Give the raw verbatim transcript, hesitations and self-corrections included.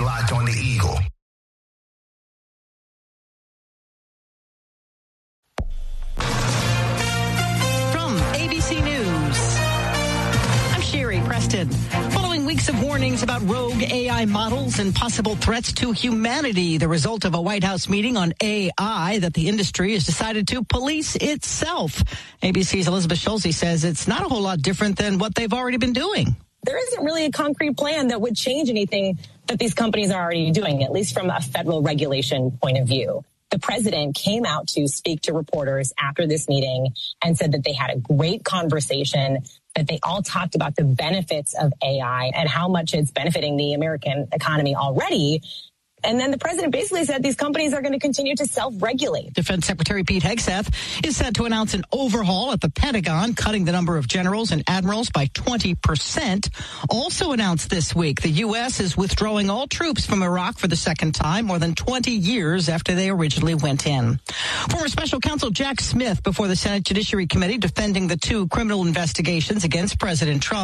Locked on the Eagle. From A B C News, I'm Sherry Preston. Following weeks of warnings about rogue A I models and possible threats to humanity, the result of a White House meeting on A I that the industry has decided to police itself. A B C's Elizabeth Schulze says it's not a whole lot different than what they've already been doing. There isn't really a concrete plan that would change anything that these companies are already doing, at least from a federal regulation point of view. The president came out to speak to reporters after this meeting and said that they had a great conversation, that they all talked about the benefits of A I and how much it's benefiting the American economy already. And then the president basically said these companies are going to continue to self-regulate. Defense Secretary Pete Hegseth is set to announce an overhaul at the Pentagon, cutting the number of generals and admirals by twenty percent. Also announced this week, the U S is withdrawing all troops from Iraq for the second time, more than twenty years after they originally went in. Former Special Counsel Jack Smith before the Senate Judiciary Committee defending the two criminal investigations against President Trump.